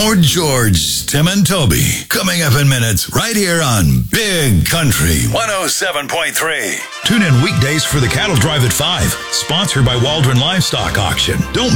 More George, Tim, and Toby coming up in minutes right here on Big Country 107.3. Tune in weekdays for the Cattle Drive at 5, sponsored by Waldron Livestock Auction. Don't